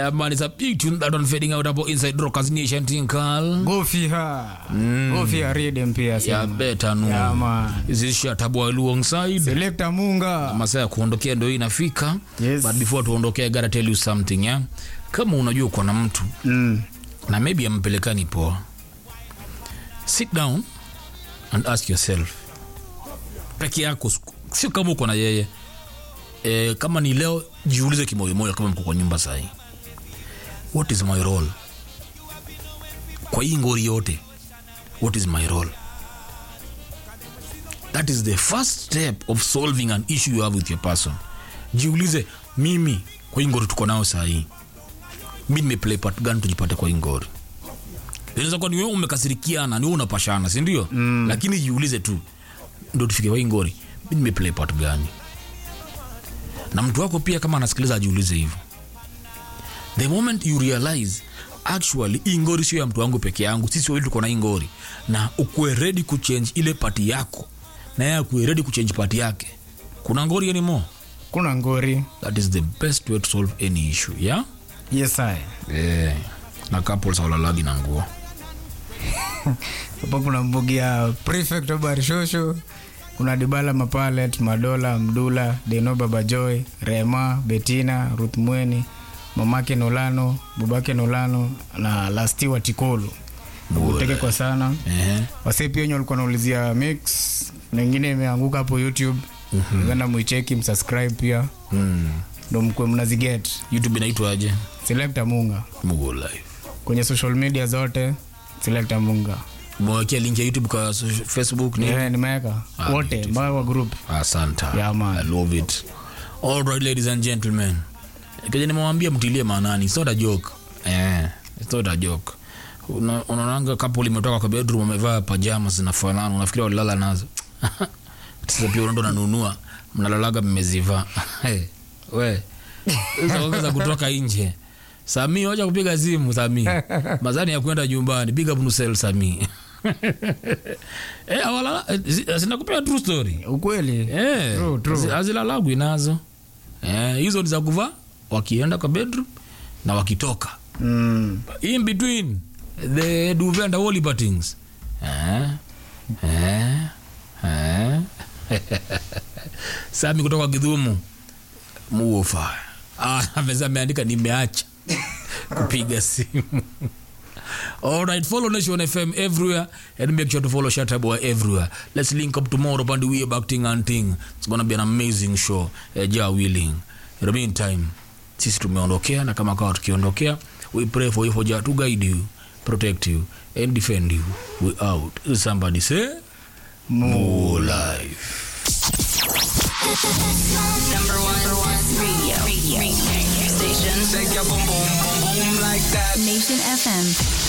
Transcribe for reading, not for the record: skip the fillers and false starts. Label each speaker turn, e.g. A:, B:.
A: Man, it's a big tune that one fading out about inside Rockers Nation Tinkal.
B: Go Fiha. Go Fiha Rhythm pia sana.
A: Yeah, better no.
B: Yeah, man.
A: Is this shit abo alongside?
B: Selector Munga.
A: Masaa ya kuondokea ndio inafika.
B: Yes.
A: But before tuondokea, I gotta tell you something, yeah. Kama unajua uko na mtu na maybe ampelekani poa, sit down and ask yourself, peke yako, sio kama uko na yeye. Kama ni leo, jiulize kimoyo kama mko kwa nyumba sahi. What is my role? Kwa hii ngori yote, what is my role? That is the first step of solving an issue you have with your person. Jiulize, mimi kwa hii ngori tuko nao sahi, mimi nimeplay part gani tujipate kwa hii ngori? Inaweza kuwa ni wewe umekasirikiana, ni wewe unapashana, si ndio? Lakini jiulize tu, ndio tufike kwa hii ngori, mimi nimeplay part gani? Na mtu wako pia kama anasikiliza ajiulize hivyo. The moment you realize actually ingori sio ya mtu wangu peke yangu, sisi wote tuko na ingori, na ukue ready ku change ile party yako na yeye akue ready ku change party yake, kuna ngori anymore?
B: Kuna ngori.
A: That is the best way to solve any issue, yeah?
B: Yes I.
A: Na couples hawalalagi na nguo.
B: Hapo kuna mbugia prefect wa Barishosho. Kuna Dibala Mapalet, Madola, Mdula, Deno Baba Joy, Rema, Betina, Ruth Mweni, Mamake Nolano, Bubake Nolano na Lastiwa Tikolo. Uteke kwa sana. Wase pia wenye walikuwa wanaulizia mix, na nyingine imeanguka hapo YouTube. Ngana muicheki, msubscribe pia. Ndio mkwe mnaziget.
A: YouTube inaitwa aje?
B: Selector Munga.
A: Mugo Live.
B: Kwenye social media zote Selector Munga.
A: Mwekea link ya YouTube kwa Facebook ni?
B: Nimeweka. Wote, mwa group.
A: Asante.
B: Yeah, man.
A: I love it. All right, ladies and gentlemen. Kaje nimewambia mtilie maanani. It's not a joke. It's not a joke. Unaonanga couple imetoka kwa bedroom wamevaa pajamas zinafanana, unafikiria walala nazo. Sasa pia unaenda unanunua, mnalalaga mmezivaa. We. Sasa kutoka nje. Sami hoja kupiga simu Sami. Mazani ya kwenda nyumbani, big up Nusel Sami. Awala sinakupea true story.
B: Ukweli. True.
A: Azilalagwi nazo. Hizo ni za kuvaa wakienda kwa bedroom na wakitoka. In between the duvet and all libertines. Sami kutoka Kidhumu. Muofa. Ameandika nimeacha kupiga simu. All right, follow Nation FM everywhere and make sure to follow Shataboy everywhere. Let's link up tomorrow on the way back ting and ting. It's gonna be an amazing show. Ja willing. In the meantime, sisi tumeondokea, na kama kawa tukiondokea, we pray for you, for Jah to guide you, protect you and defend you. We out. Somebody say more life.
C: Number one radio station.
D: Shake your boom boom boom boom like that.
C: Nation FM.